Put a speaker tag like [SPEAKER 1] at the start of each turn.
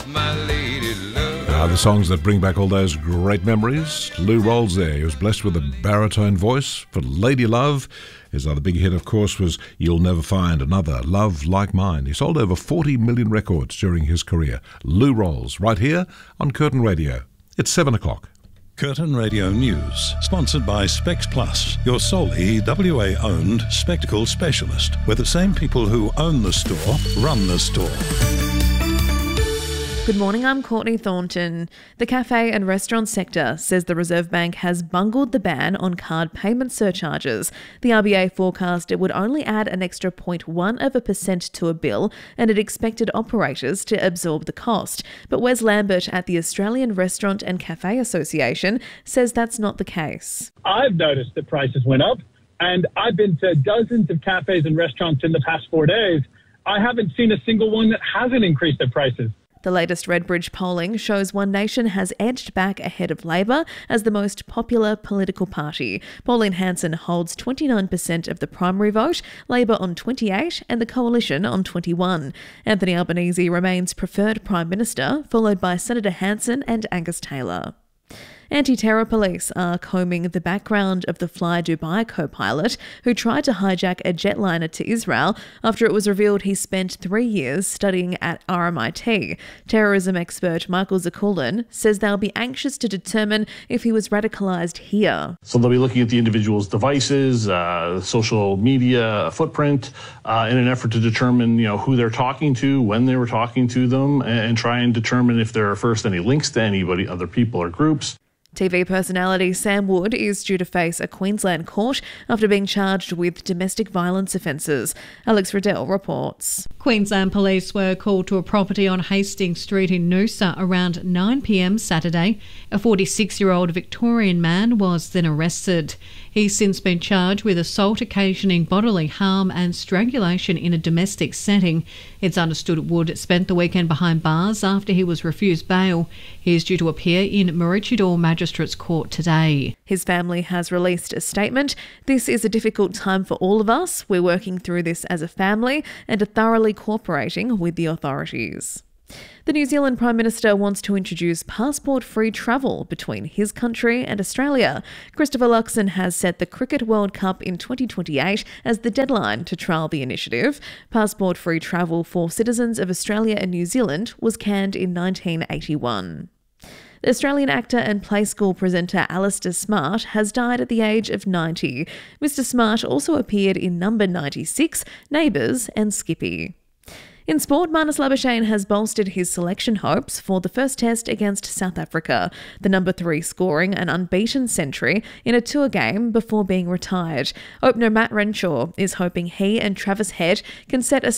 [SPEAKER 1] My lady love.
[SPEAKER 2] The songs that bring back all those great memories. Lou Rawls there. He was blessed with a baritone voice. For Lady Love, his other big hit, of course, was You'll Never Find Another Love Like Mine. He sold over 40 million records during his career. Lou Rawls, right here on Curtin Radio. It's 7 o'clock.
[SPEAKER 3] Curtin Radio News, sponsored by Specs Plus, your solely WA-owned spectacle specialist, where the same people who own the store run the store.
[SPEAKER 4] Good morning, I'm Courtney Thornton. The cafe and restaurant sector says the Reserve Bank has bungled the ban on card payment surcharges. The RBA forecast it would only add an extra 0.1% to a bill, and it expected operators to absorb the cost. But Wes Lambert at the Australian Restaurant and Cafe Association says that's not the case.
[SPEAKER 5] I've noticed that prices went up, and I've been to dozens of cafes and restaurants in the past 4 days. I haven't seen a single one that hasn't increased their prices.
[SPEAKER 4] The latest Redbridge polling shows One Nation has edged back ahead of Labor as the most popular political party. Pauline Hanson holds 29% of the primary vote, Labor on 28% and the Coalition on 21%. Anthony Albanese remains preferred Prime Minister, followed by Senator Hanson and Angus Taylor. Anti-terror police are combing the background of the Fly Dubai co-pilot who tried to hijack a jetliner to Israel after it was revealed he spent 3 years studying at RMIT. Terrorism expert Michael Zakulan says they'll be anxious to determine if he was radicalised here.
[SPEAKER 6] So they'll be looking at the individual's devices, social media footprint, in an effort to determine, who they're talking to, when they were talking to them, and try and determine if there are first any links to anybody, other people or groups.
[SPEAKER 4] TV personality Sam Wood is due to face a Queensland court after being charged with domestic violence offences. Alex Riddell reports.
[SPEAKER 7] Queensland police were called to a property on Hastings Street in Noosa around 9 p.m. Saturday. A 46-year-old Victorian man was then arrested. He's since been charged with assault occasioning bodily harm and strangulation in a domestic setting. It's understood Wood spent the weekend behind bars after he was refused bail. He is due to appear in Maroochydore Magistrates Court today.
[SPEAKER 4] His family has released a statement. This is a difficult time for all of us. We're working through this as a family and are thoroughly cooperating with the authorities. The New Zealand Prime Minister wants to introduce passport-free travel between his country and Australia. Christopher Luxon has set the Cricket World Cup in 2028 as the deadline to trial the initiative. Passport-free travel for citizens of Australia and New Zealand was canned in 1981. The Australian actor and Play School presenter Alistair Smart has died at the age of 90. Mr. Smart also appeared in Number 96, Neighbours and Skippy. In sport, Marnus Labuschagne has bolstered his selection hopes for the first test against South Africa, the number 3 scoring an unbeaten century in a tour game before being retired. Opener Matt Renshaw is hoping he and Travis Head can set a